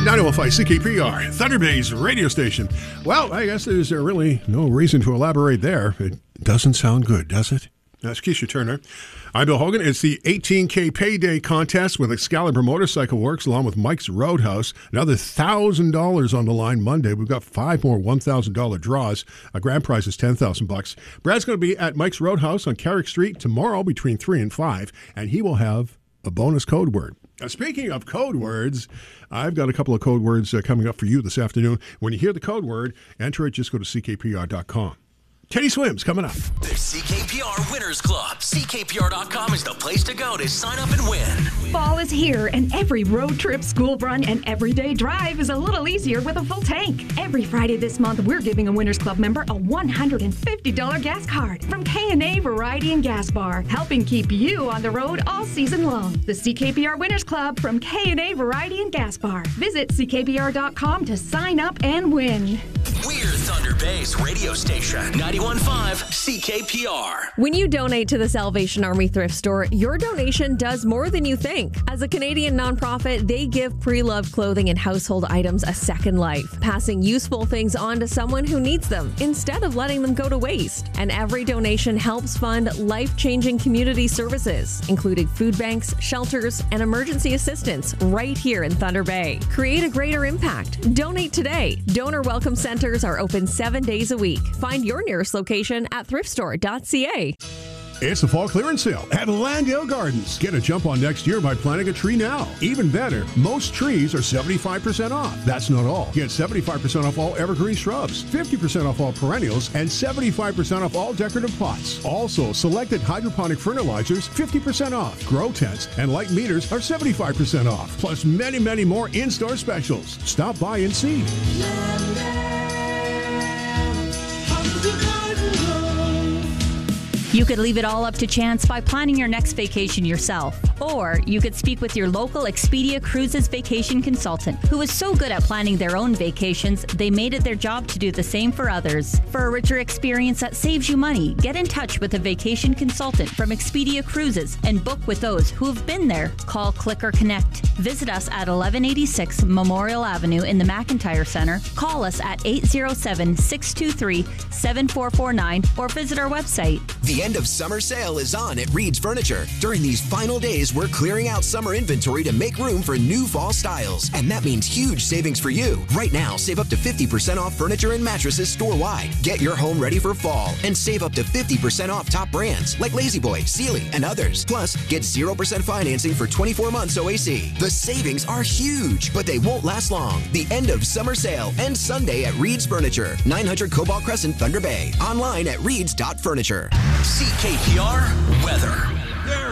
905 CKPR, Thunder Bay's radio station. Well, I guess there's really no reason to elaborate there. It doesn't sound good, does it? That's Keisha Turner. I'm Bill Hogan. It's the 18K Payday Contest with Excalibur Motorcycle Works along with Mike's Roadhouse. Another $1,000 on the line Monday. We've got 5 more $1,000 draws. A grand prize is $10,000. Brad's going to be at Mike's Roadhouse on Carrick Street tomorrow between 3 and 5, and he will have a bonus code word. Now, speaking of code words, I've got a couple of code words coming up for you this afternoon. When you hear the code word, enter it. Just go to ckpr.com. Teddy Swims coming up. The CKPR Winners Club. CKPR.com is the place to go to sign up and win. Fall is here, and every road trip, school run, and everyday drive is a little easier with a full tank. Every Friday this month, we're giving a Winners Club member a $150 gas card from K&A Variety and Gas Bar, helping keep you on the road all season long. The CKPR Winners Club from K&A Variety and Gas Bar. Visit ckpr.com to sign up and win. We're Thunder Bay's radio station, 91.5 CKPR. When you donate to the Salvation Army Thrift Store, your donation does more than you think. As a Canadian nonprofit, they give pre-loved clothing and household items a second life, passing useful things on to someone who needs them instead of letting them go to waste. And every donation helps fund life-changing community services, including food banks, shelters, and emergency assistance right here in Thunder Bay. Create a greater impact. Donate today. Donor Welcome Centers are open 7 days a week. Find your nearest location at thriftstore.ca. It's the fall clearance sale at Landale Gardens. Get a jump on next year by planting a tree now. Even better, most trees are 75% off. That's not all. Get 75% off all evergreen shrubs, 50% off all perennials, and 75% off all decorative pots. Also, selected hydroponic fertilizers, 50% off. Grow tents and light meters are 75% off. Plus many, many more in-store specials. Stop by and see. You could leave it all up to chance by planning your next vacation yourself. Or you could speak with your local Expedia Cruises vacation consultant, who is so good at planning their own vacations, they made it their job to do the same for others. For a richer experience that saves you money, get in touch with a vacation consultant from Expedia Cruises and book with those who have been there. Call, click, or connect. Visit us at 1186 Memorial Avenue in the McIntyre Center. Call us at 807-623-7449 or visit our website. The end of summer sale is on at Reed's Furniture. During these final days, we're clearing out summer inventory to make room for new fall styles. And that means huge savings for you. Right now, save up to 50% off furniture and mattresses store-wide. Get your home ready for fall and save up to 50% off top brands like La-Z-Boy, Sealy, and others. Plus, get 0% financing for 24 months OAC. The savings are huge, but they won't last long. The end of summer sale ends Sunday at Reed's Furniture, 900 Cobalt Crescent, Thunder Bay. Online at reeds.furniture. CKPR Weather.